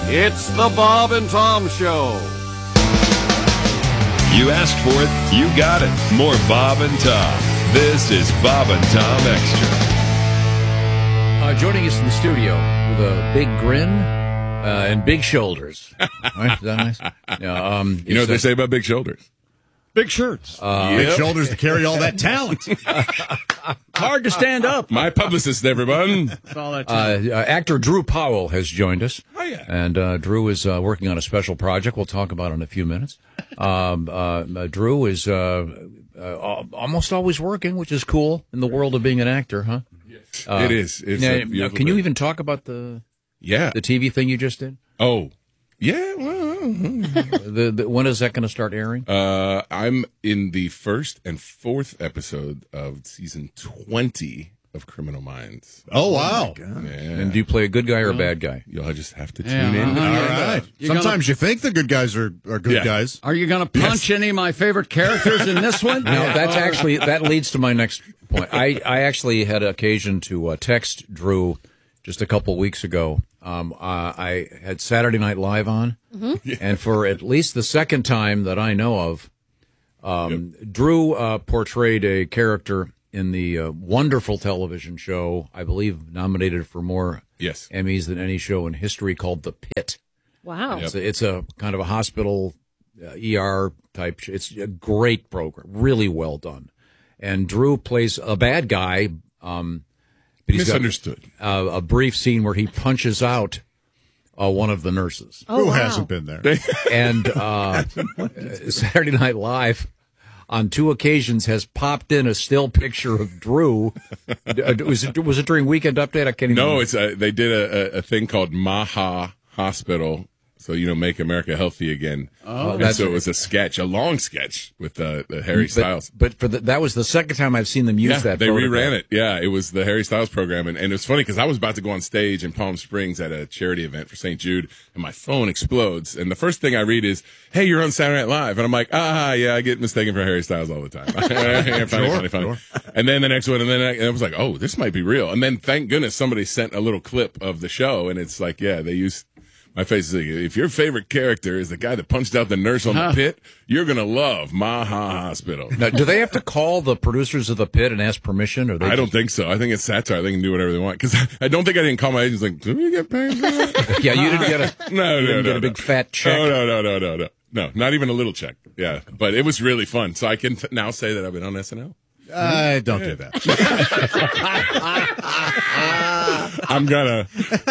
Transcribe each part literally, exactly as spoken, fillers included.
It's the Bob and Tom Show. You asked for it, you got it. More Bob and Tom. This is Bob and Tom Extra. Uh, joining us in the studio with a big grin uh, and big shoulders. Right? Is that nice? Yeah, um, you know what they say about big shoulders? Big shirts. Uh, Big shoulders to carry all that talent. Hard to stand up. My publicist, everyone. all that Uh, uh, actor Drew Powell has joined us. Oh, yeah. And uh, Drew is uh, working on a special project we'll talk about in a few minutes. Um, uh, uh, Drew is uh, uh, almost always working, which is cool in the world of being an actor, huh? Yes, Uh, it is. It's now, a now, beautiful can you thing. even talk about the Yeah. the T V thing you just did? Oh, yeah. Well, The, the, when is that going to start airing? uh, I'm in the first and fourth episode of season twenty of Criminal Minds. Oh, wow. Yeah. And do you play a good guy or a bad guy? You'll just have to tune Yeah, in. uh-huh. All right. You Sometimes you think the good guys are, are good Yeah. guys. Are you going to punch any of my favorite characters in this one? No, that's actually that leads to my next point. I, I actually had occasion to uh, text Drew just a couple weeks ago. Um, uh, I had Saturday Night Live on, and for at least the second time that I know of, um, Drew uh, portrayed a character in the uh, wonderful television show, I believe nominated for more Yes. Emmys than any show in history, called The Pit. Wow. It's, a, it's a kind of a hospital uh, E R type. sh- It's a great program, really well done. And Drew plays a bad guy. Um, but he's got, Misunderstood. uh, a brief scene where he punches out uh, one of the nurses. Oh, Who wow. hasn't been there? And uh, Saturday Night Live, on two occasions, has popped in a still picture of Drew. Uh, was it, was it during Weekend Update? I can't even No, remember. it's a, they did a, a, a thing called Maha Hospital. So, you know, Make America Healthy Again. Oh, And that's so it was a sketch, a long sketch with uh, the Harry Styles. But, but for the, that was the second time I've seen them use Yeah, that. they photograph. reran it. Yeah, it was the Harry Styles program. And, and it was funny because I was about to go on stage in Palm Springs at a charity event for Saint Jude, and my phone explodes. And the first thing I read is, hey, you're on Saturday Night Live. And I'm like, ah, yeah, I get mistaken for Harry Styles all the time. funny, funny, funny. And then the next one, and then I, and I was like, oh, this might be real. And then thank goodness somebody sent a little clip of the show, and it's like, yeah, they use my face is like, if your favorite character is the guy that punched out the nurse on the pit, you're going to love Maha Hospital. Now, do they have to call the producers of The Pit and ask permission? Or they I don't just- think so. I think it's satire. They can do whatever they want. Because I don't think I didn't call my agents like, do we get paid for that? Yeah, you didn't get a no, you no, didn't no, get a big no. fat check. Oh, no, no, no, no, no. No, not even a little check. Yeah. But it was really fun. So I can t- now say that I've been on S N L. Uh, don't do that. I'm gonna.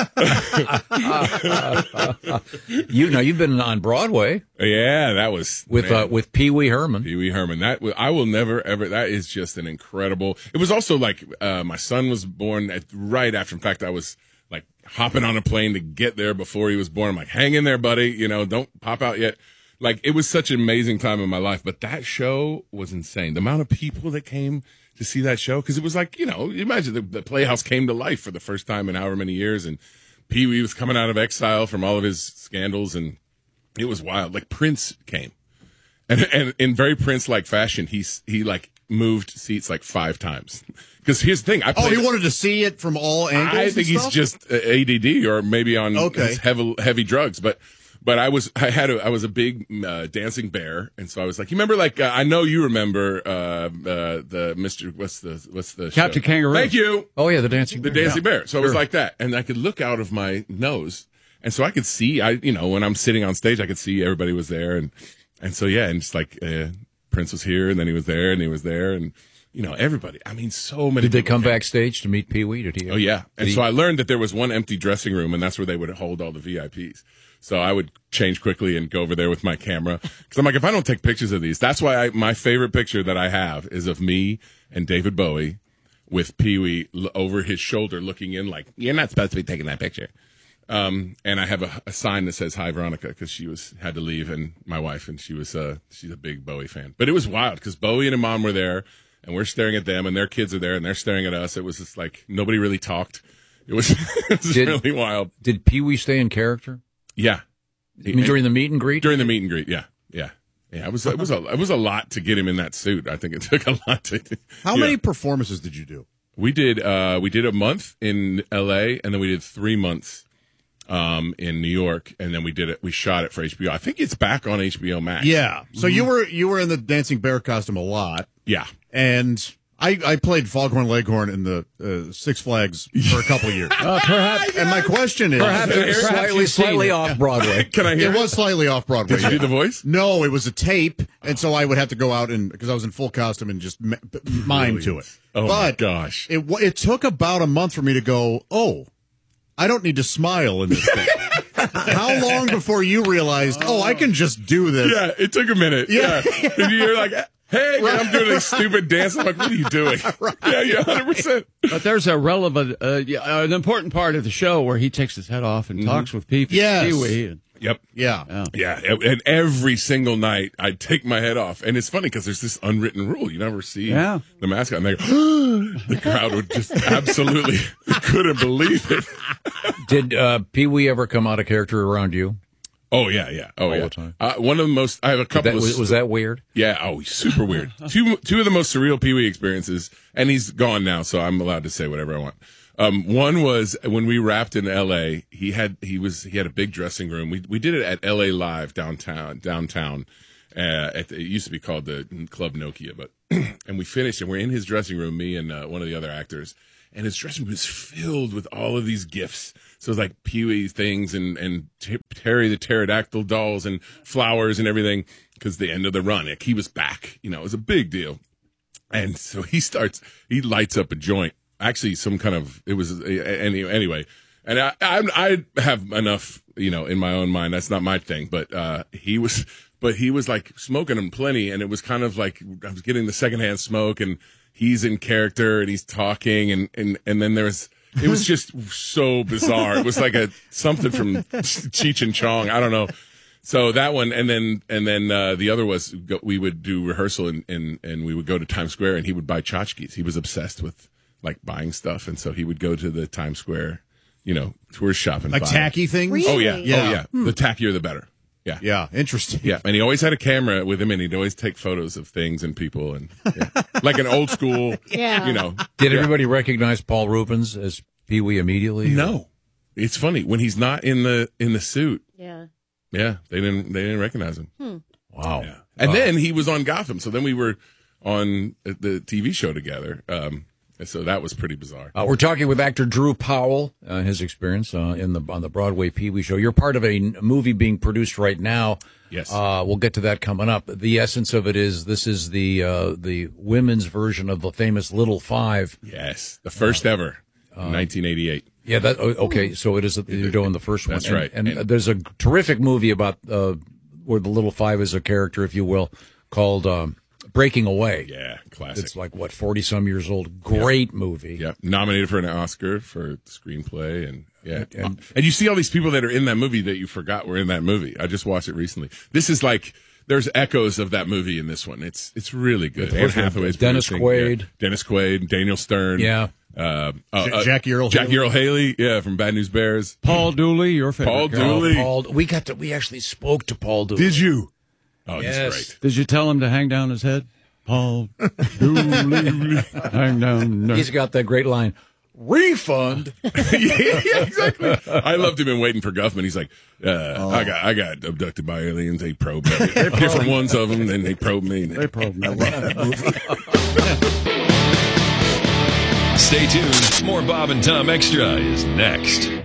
You know, you've been on Broadway Yeah, that was with man. uh, with Pee Wee Herman. Pee Wee Herman. That w- I will never ever. That is just an incredible. It was also like uh, my son was born at, right after. In fact, I was like hopping on a plane to get there before he was born. I'm like, hang in there, buddy. You know, don't pop out yet. Like, it was such an amazing time in my life. But that show was insane. The amount of people that came to see that show, because it was like, you know, you imagine the, the Playhouse came to life for the first time in however many years, and Pee Wee was coming out of exile from all of his scandals, and it was wild. Like, Prince came. And, and in very Prince-like fashion, he's, he, like, moved seats, like, five times. Because here's the thing. I Oh, played, he wanted to see it from all angles. I and think he's stuff? just uh, A D D or maybe on Okay. his heavy, heavy drugs. But but I was I had a, I was a big uh, dancing bear, and so I was like, you remember like uh, I know you remember uh, uh, the Mister what's the what's the Captain show? Kangaroo. Thank you, Oh yeah, the dancing the Bear. dancing bear. So I was like that, and I could look out of my nose, and so I could see. I you know when I'm sitting on stage, I could see everybody was there, and and so yeah, and just like uh, Prince was here, and then he was there, and he was there, and. You know, everybody. I mean, so many Did they people come came. backstage to meet Pee Wee? Did he? Oh, yeah. And Did so he- I learned that there was one empty dressing room, and that's where they would hold all the V I Ps. So I would change quickly and go over there with my camera. Because I'm like, if I don't take pictures of these, that's why I, my favorite picture that I have is of me and David Bowie with Pee Wee l- over his shoulder looking in like, you're not supposed to be taking that picture. Um, and I have a, a sign that says, hi, Veronica, because she was had to leave, and my wife, and she was uh, she's a big Bowie fan. But it was wild because Bowie and her mom were there. And we're staring at them, and their kids are there, and they're staring at us. It was just like nobody really talked. It was, it was Did- really wild. Did Pee Wee stay in character? Yeah, I mean, during the meet and greet? during the meet and greet. Yeah, yeah, yeah. It was it was a it was a lot to get him in that suit. I think it took a lot to. How yeah. many performances did you do? We did uh, we did a month in L A, and then we did three months um, in New York, and then we did it. We shot it for H B O. I think it's back on H B O Max. Yeah. So you were you were in the dancing bear costume a lot, Yeah. and I, I played Foghorn Leghorn in the uh, Six Flags for a couple of years. Uh, perhaps, And my question is, perhaps, perhaps Slightly, you've seen slightly it. off Broadway. Can I hear it was slightly off Broadway. Did you do the voice? No, it was a tape, and so I would have to go out and because I was in full costume and just m- mime to it. Oh, my but gosh. It wa- it took about a month for me to go. Oh, I don't need to smile in this thing. How long before you realized? Oh, I can just do this. Yeah, it took a minute. Yeah. Yeah. And you're like, hey, and I'm doing a stupid dance. I'm like, what are you doing? Yeah, yeah, one hundred percent. But there's a relevant, uh, yeah, uh, an important part of the show where he takes his head off and talks with people. Yes. Pee-wee, and- Yep. Yeah. Yeah, and every single night I'd take my head off, and it's funny because there's this unwritten rule: you never see Yeah. the mascot, and they go, the crowd would just absolutely couldn't believe it. Did uh, Pee Wee ever come out of character around you? Oh yeah, yeah, oh All yeah. the time. Uh, one of the most. I have a couple That, of. was, was that weird? Yeah, oh, he's super weird. two two of the most surreal Pee Wee experiences, and he's gone now, so I'm allowed to say whatever I want. Um, one was when we wrapped in L A. He had he was he had a big dressing room. We we did it at L A Live downtown downtown. Uh, at the, it used to be called the Club Nokia, but and we finished and we're in his dressing room, me and uh, one of the other actors, and his dressing room was filled with all of these gifts. So it was like Pee Wee things and and t- Terry the pterodactyl dolls and flowers and everything because the end of the run, like, he was back. You know, it was a big deal. And so he starts, he lights up a joint. Actually, some kind of, it was, any, anyway. And I, I, I have enough, you know, in my own mind. That's not my thing. But uh, he was, but he was like smoking them plenty. And it was kind of like, I was getting the secondhand smoke and he's in character and he's talking. And, and, and then there's, it was just so bizarre. It was like a, something from Cheech and Chong. I don't know. So that one, and then and then uh, the other was go, we would do rehearsal and, and and we would go to Times Square and he would buy tchotchkes. He was obsessed with like buying stuff, and so he would go to the Times Square, you know, tourist shop and Like buy tacky things? Really? Oh yeah, Yeah. oh yeah. The tackier the better. Yeah. Yeah, interesting. Yeah, and he always had a camera with him, and he'd always take photos of things and people, and yeah. like an old school, Yeah. you know. Did yeah. everybody recognize Paul Rubens as Pee Wee immediately? No, it's funny when he's not in the in the suit. Yeah. Yeah, they didn't they didn't recognize him. Wow. Yeah. And then he was on Gotham. So then we were on the T V show together. Um, and so that was pretty bizarre. Uh, we're talking with actor Drew Powell, uh, his experience uh, in the on the Broadway Pee Wee show. You're part of a n- movie being produced right now. Yes. Uh, we'll get to that coming up. The essence of it is this is the uh, the women's version of the famous Little Five. Yes. The first ever in nineteen eighty-eight. Yeah, that oh, okay. So it is. You're doing the first one. That's And- right. And, And- there's a terrific movie about uh, where the Little Five is a character, if you will, called um, Breaking Away. Yeah. Classic. It's like what forty some years old. Great movie. Yeah. Nominated for an Oscar for screenplay. And yeah. And, and you see all these people that are in that movie that you forgot were in that movie. I just watched it recently. This is like, there's echoes of that movie in this one. It's it's really good. Anne Hathaway's Dennis producing, Quaid. yeah. Dennis Quaid, Daniel Stern. Yeah. Uh, uh, Ja- Jackie Earle Jackie Haley. Earle Haley, yeah, from Bad News Bears. Paul Dooley, your favorite Paul character. Dooley. Paul, we got to. We actually spoke to Paul Dooley. Did you? Oh, Yes. he's great. Did you tell him to hang down his head? Paul Dooley, hang down. He's got that great line. Refund. yeah, yeah, exactly. I loved him in Waiting for Guffman. He's like, uh, I got, I got abducted by aliens. They probed me. Different ones of them. Then they probed me. They probed me. Stay tuned. More Bob and Tom Extra is next.